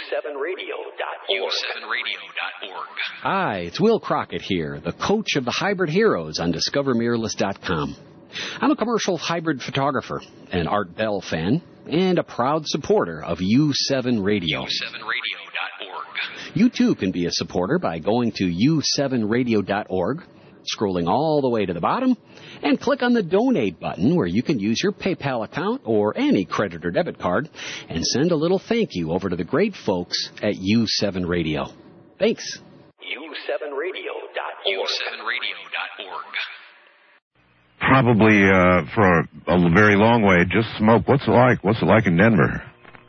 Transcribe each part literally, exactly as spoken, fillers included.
seven radio dot org. U seven radio dot org. Hi, it's Will Crockett here, the coach of the Hybrid Heroes on Discover Mirrorless dot com. I'm a commercial hybrid photographer, an Art Bell fan, and a proud supporter of U seven Radio. U seven radio dot org. You too can be a supporter by going to U seven radio dot org, scrolling all the way to the bottom, and click on the Donate button where you can use your PayPal account or any credit or debit card and send a little thank you over to the great folks at U seven Radio. Thanks. U seven radio dot org. U seven radio dot org. Probably uh, for a, a very long way, just smoke. What's it like? What's it like in Denver?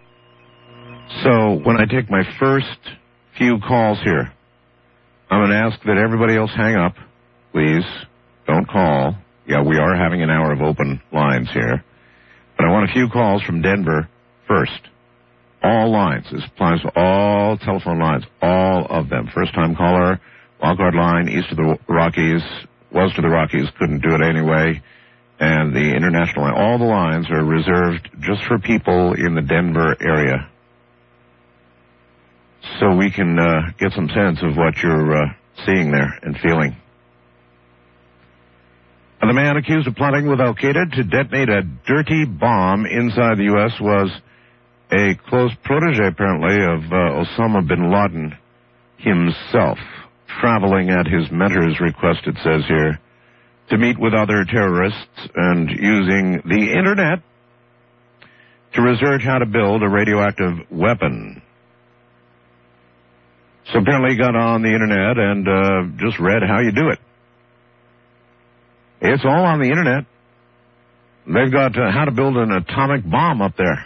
So when I take my first few calls here, I'm going to ask that everybody else hang up. Please don't call. Yeah, we are having an hour of open lines here. But I want a few calls from Denver first. All lines. This applies to all telephone lines. All of them. First-time caller, wildcard line, east of the Rockies, was to the Rockies, couldn't do it anyway. And the international line. All the lines are reserved just for people in the Denver area. So we can uh, get some sense of what you're uh, seeing there and feeling. The man accused of plotting with Al-Qaeda to detonate a dirty bomb inside the U S was a close protege, apparently, of uh, Osama bin Laden himself, traveling at his mentor's request, it says here, to meet with other terrorists and using the Internet to research how to build a radioactive weapon. So apparently he got on the Internet and uh, just read how you do it. It's all on the Internet. They've got uh, how to build an atomic bomb up there.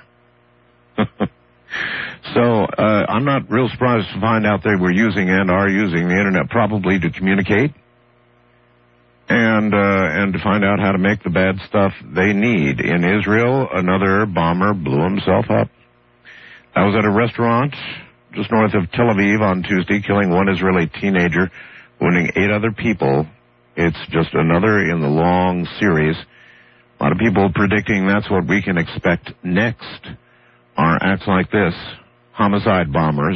So uh, I'm not real surprised to find out they were using and are using the Internet probably to communicate and uh, and to find out how to make the bad stuff they need. In Israel, another bomber blew himself up. That was at a restaurant just north of Tel Aviv on Tuesday, killing one Israeli teenager, wounding eight other people. It's just another in the long series. A lot of people predicting that's what we can expect next are acts like this, homicide bombers.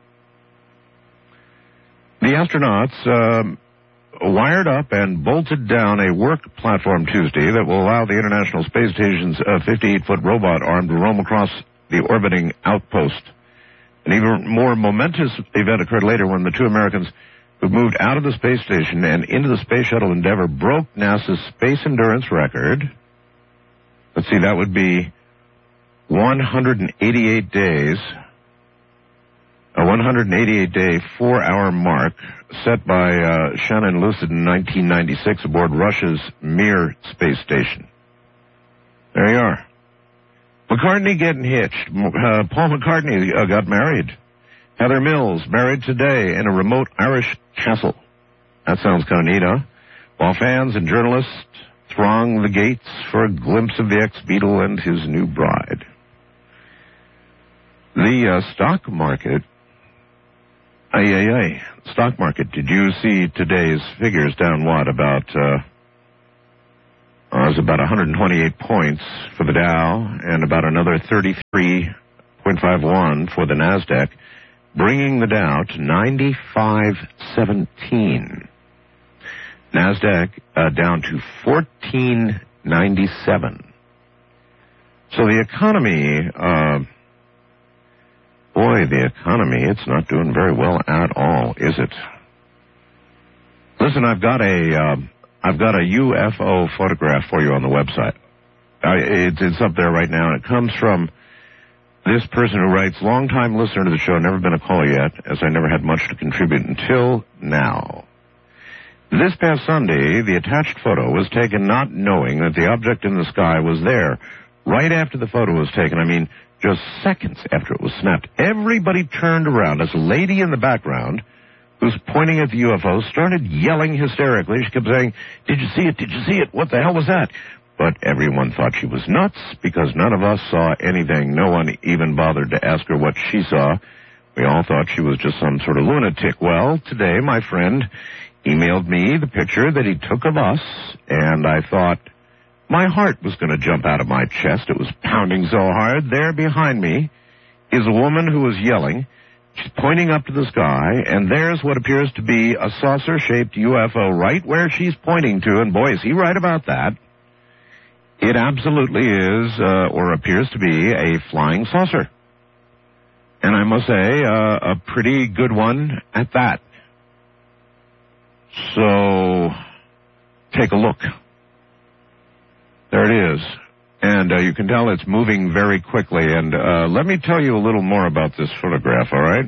The astronauts uh, wired up and bolted down a work platform Tuesday that will allow the International Space Station's uh, fifty-eight foot robot arm to roam across the orbiting outpost. An even more momentous event occurred later when the two Americans who moved out of the space station and into the Space Shuttle Endeavour broke NASA's space endurance record. Let's see, that would be one hundred eighty-eight days, a one hundred eighty-eight day four-hour mark set by uh, Shannon Lucid in nineteen ninety-six aboard Russia's Mir space station. There you are. McCartney getting hitched. Uh, Paul McCartney uh, got married. Heather Mills married today in a remote Irish castle. That sounds kind of neat, huh? While fans and journalists throng the gates for a glimpse of the ex-Beatle and his new bride. The uh, stock market, ay, ay, ay, stock market, did you see today's figures down what, about, uh, uh, it was about one hundred twenty-eight points for the Dow and about another thirty-three point five one for the NASDAQ, bringing the Dow to ninety-five seventeen. NASDAQ uh, down to fourteen ninety-seven. So the economy, uh, boy, the economy, it's not doing very well at all, is it? Listen, I've got a, uh, I've got a U F O photograph for you on the website. Uh, it's, it's up there right now, and it comes from this person who writes, long-time listener to the show, never been a caller yet, as I never had much to contribute until now. This past Sunday, the attached photo was taken not knowing that the object in the sky was there. Right after the photo was taken, I mean, just seconds after it was snapped, everybody turned around as a lady in the background who's pointing at the U F O started yelling hysterically. She kept saying, "Did you see it? Did you see it? What the hell was that?" But everyone thought she was nuts because none of us saw anything. No one even bothered to ask her what she saw. We all thought she was just some sort of lunatic. Well, today my friend emailed me the picture that he took of us, and I thought my heart was going to jump out of my chest. It was pounding so hard. There behind me is a woman who was yelling, She's pointing up to the sky, and there's what appears to be a saucer-shaped U F O right where she's pointing to, and boy, is he right about that. It absolutely is, uh, or appears to be, a flying saucer. And I must say, uh, a pretty good one at that. So, take a look. There it is. And uh, you can tell it's moving very quickly. And uh, let me tell you a little more about this photograph, all right?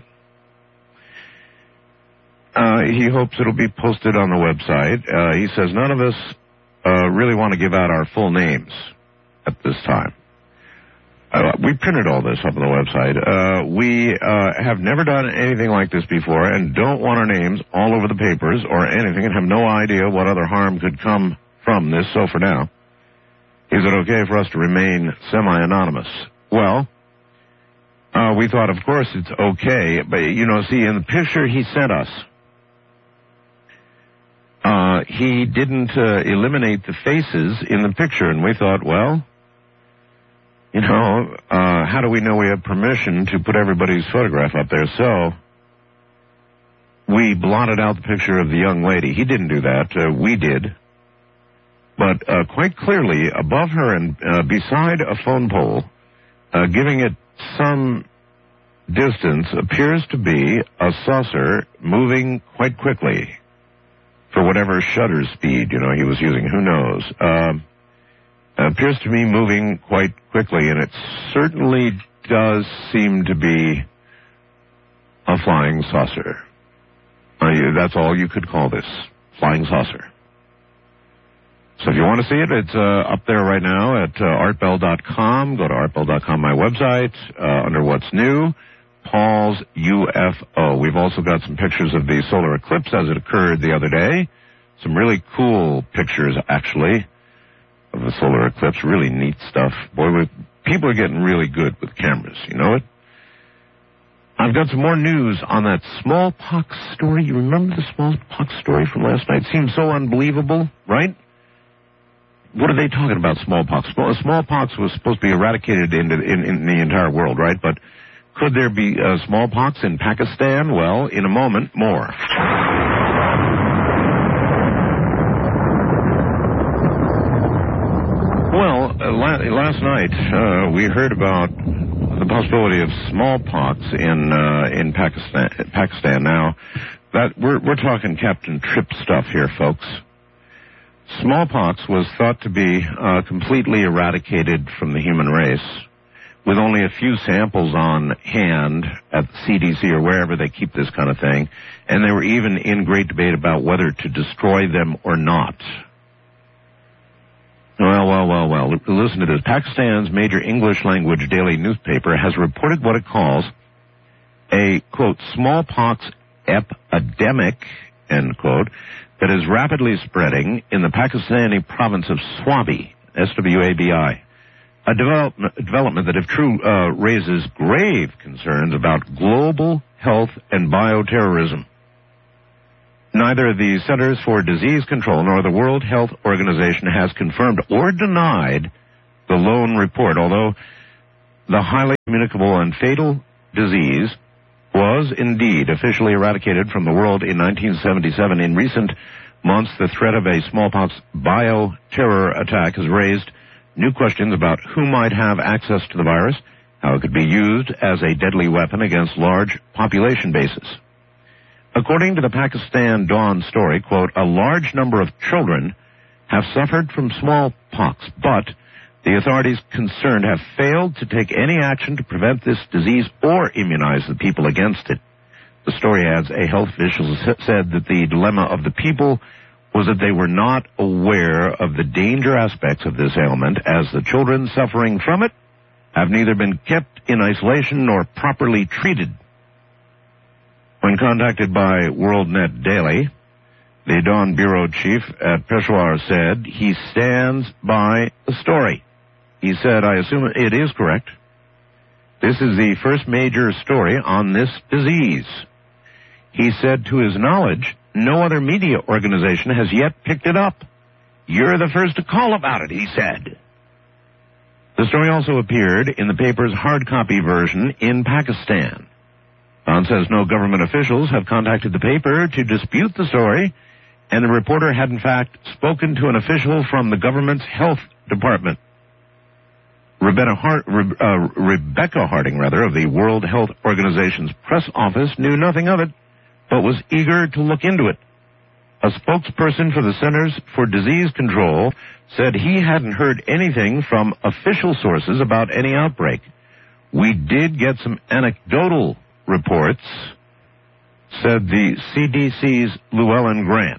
Uh, he hopes it'll be posted on the website. Uh, he says none of us uh, really want to give out our full names at this time. Uh, we printed all this up on the website. Uh, we uh, have never done anything like this before and don't want our names all over the papers or anything and have no idea what other harm could come from this, so for now. Is it okay for us to remain semi-anonymous? Well, uh, we thought, of course, it's okay. But, you know, see, in the picture he sent us, uh, he didn't uh, eliminate the faces in the picture. And we thought, well, you know, uh, how do we know we have permission to put everybody's photograph up there? So we blotted out the picture of the young lady. He didn't do that. Uh, we did. But uh, quite clearly, above her and uh, beside a phone pole, uh, giving it some distance, appears to be a saucer moving quite quickly for whatever shutter speed, you know, he was using. Who knows? Uh, appears to be moving quite quickly, and it certainly does seem to be a flying saucer. Uh, you, that's all you could call this, flying saucer. So if you want to see it, it's uh, up there right now at uh, art bell dot com. Go to art bell dot com, my website, uh, under What's New, Paul's U F O. We've also got some pictures of the solar eclipse as it occurred the other day. Some really cool pictures, actually, of the solar eclipse. Really neat stuff. Boy, we, people are getting really good with cameras, you know it? I've got some more news on that smallpox story. You remember the smallpox story from last night? Seems so unbelievable, right? What are they talking about, smallpox? Smallpox was supposed to be eradicated in, in, in the entire world, right? But could there be uh, smallpox in Pakistan? Well, in a moment, more. Well, uh, la- last night uh, we heard about the possibility of smallpox in uh, in Pakistan. Pakistan. Now, that we're we're talking Captain Tripp stuff here, folks. Smallpox was thought to be uh, completely eradicated from the human race, with only a few samples on hand at the C D C or wherever they keep this kind of thing, and they were even in great debate about whether to destroy them or not. Well, well, well, well, listen to this. Pakistan's major English language daily newspaper has reported what it calls a, quote, smallpox epidemic, end quote, that is rapidly spreading in the Pakistani province of Swabi, S W A B I. A development, development that, if true, uh, raises grave concerns about global health and bioterrorism. Neither the Centers for Disease Control nor the World Health Organization has confirmed or denied the lone report, although the highly communicable and fatal disease was indeed officially eradicated from the world in nineteen seventy-seven. In recent months, the threat of a smallpox bioterror attack has raised new questions about who might have access to the virus, how it could be used as a deadly weapon against large population bases. According to the Pakistan Dawn story, quote, a large number of children have suffered from smallpox, but the authorities concerned have failed to take any action to prevent this disease or immunize the people against it. The story adds, a health official said that the dilemma of the people was that they were not aware of the danger aspects of this ailment, as the children suffering from it have neither been kept in isolation nor properly treated. When contacted by WorldNet Daily, the Dawn bureau chief at Peshawar said he stands by the story. He said, I assume it is correct. This is the first major story on this disease. He said, to his knowledge, no other media organization has yet picked it up. You're the first to call about it, he said. The story also appeared in the paper's hard copy version in Pakistan. Uh, Ron says no government officials have contacted the paper to dispute the story, and the reporter had in fact spoken to an official from the government's health department. Rebecca, Hart, Re, uh, Rebecca Harding, rather, of the World Health Organization's press office knew nothing of it, but was eager to look into it. A spokesperson for the Centers for Disease Control said he hadn't heard anything from official sources about any outbreak. We did get some anecdotal reports, said the C D C's Llewellyn Grant.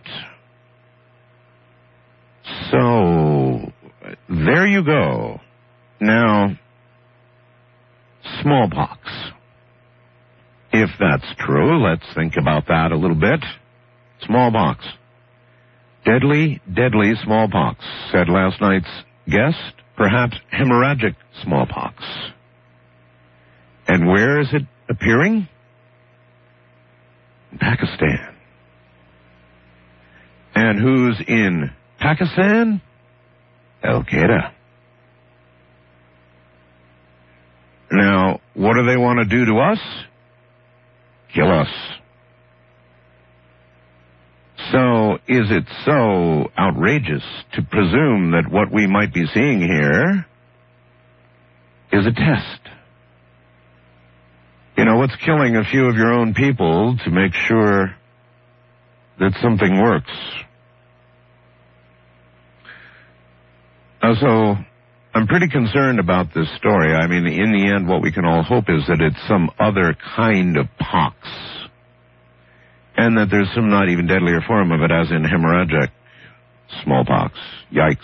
So, there you go. Now, smallpox. If that's true, let's think about that a little bit. Smallpox. Deadly, deadly smallpox, said last night's guest, perhaps hemorrhagic smallpox. And where is it appearing? In Pakistan. And who's in Pakistan? Al-Qaeda. Now, what do they want to do to us? Kill us. So, is it so outrageous to presume that what we might be seeing here is a test? You know, what's killing a few of your own people to make sure that something works? Uh, so, I'm pretty concerned about this story. I mean, in the end, what we can all hope is that it's some other kind of pox, and that there's some not even deadlier form of it, as in hemorrhagic smallpox. Yikes.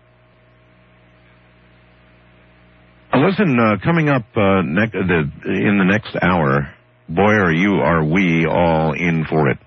Uh, listen, uh, coming up uh, ne- the, in the next hour, boy, are you, are we all in for it.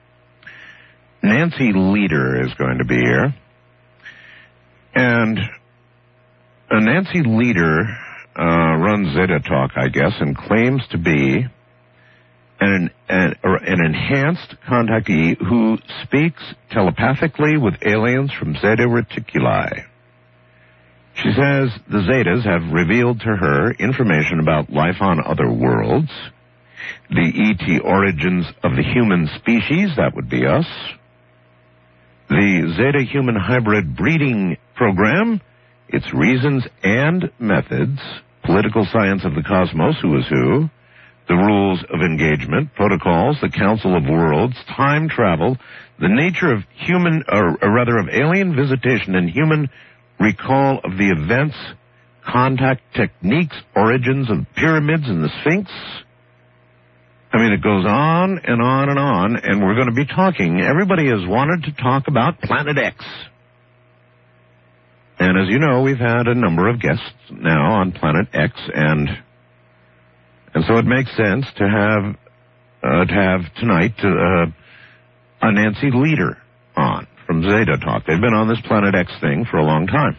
Nancy Lieder is going to be here. And uh, Nancy Lieder uh, runs Zeta Talk, I guess, and claims to be An, an, an enhanced contactee who speaks telepathically with aliens from Zeta Reticuli. She says the Zetas have revealed to her information about life on other worlds, the E T origins of the human species, that would be us, the Zeta-human hybrid breeding program, its reasons and methods, political science of the cosmos, who is who, the rules of engagement, protocols, the Council of Worlds, time travel, the nature of human, or, or rather of alien visitation and human recall of the events, contact techniques, origins of pyramids and the Sphinx. I mean, it goes on and on and on, and we're going to be talking. Everybody has wanted to talk about Planet X. And as you know, we've had a number of guests now on Planet X, and And so it makes sense to have uh, to have tonight uh, a Nancy Lieder on from Zeta Talk. They've been on this Planet X thing for a long time.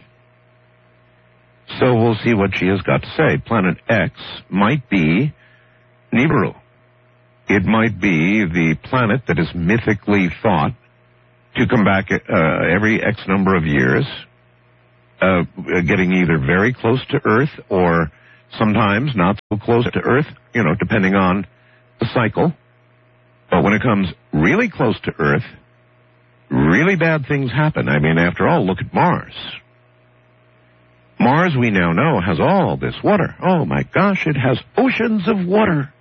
So we'll see what she has got to say. Planet X might be Nibiru. It might be the planet that is mythically thought to come back uh, every X number of years, uh, getting either very close to Earth or sometimes not so close to Earth, you know, depending on the cycle. But when it comes really close to Earth, really bad things happen. I mean, after all, look at Mars. Mars, we now know, has all this water. Oh, my gosh, it has oceans of water.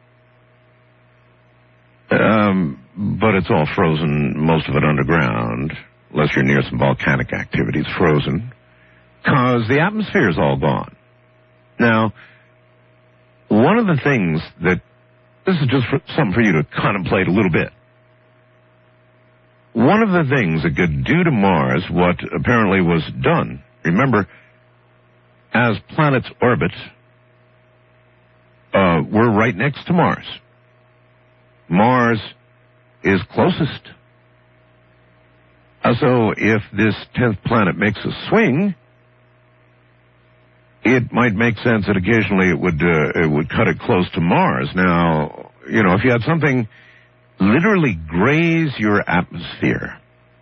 Um, but it's all frozen, most of it underground, unless you're near some volcanic activity. It's frozen, because the atmosphere is all gone. Now, one of the things that, this is just for, something for you to contemplate a little bit. One of the things that could do to Mars what apparently was done, remember, as planets orbit, uh, we're right next to Mars. Mars is closest. Uh, so if this tenth planet makes a swing, it might make sense that occasionally it would uh, it would cut it close to Mars. Now, you know, if you had something literally graze your atmosphere,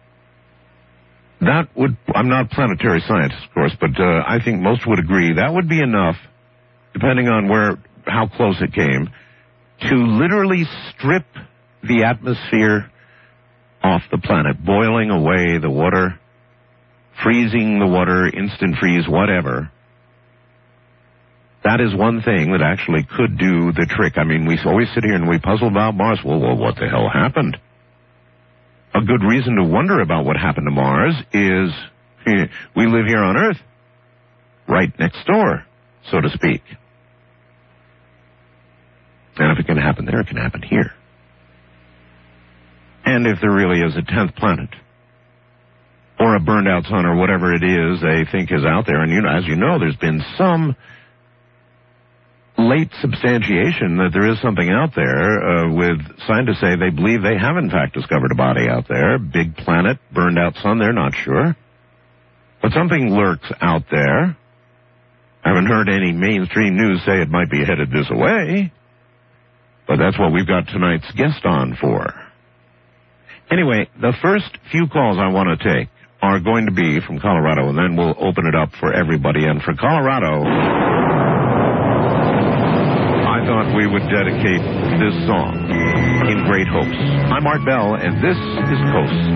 that would, I'm not a planetary scientist, of course, but uh, I think most would agree that would be enough, depending on where, how close it came, to literally strip the atmosphere off the planet, boiling away the water, freezing the water, instant freeze, whatever. That is one thing that actually could do the trick. I mean, we always sit here and we puzzle about Mars. Well, well, what the hell happened? A good reason to wonder about what happened to Mars is we live here on Earth, right next door, so to speak. And if it can happen there, it can happen here. And if there really is a tenth planet, or a burned out sun, or whatever it is they think is out there, and you know, as you know, there's been some late substantiation that there is something out there, uh, with scientists say they believe they have in fact discovered a body out there. Big planet, burned out sun, they're not sure. But something lurks out there. I haven't heard any mainstream news say it might be headed this way. But that's what we've got tonight's guest on for. Anyway, the first few calls I want to take are going to be from Colorado, and then we'll open it up for everybody. And for Colorado, I thought we would dedicate this song, In Great Hopes. I'm Art Bell, and this is Coast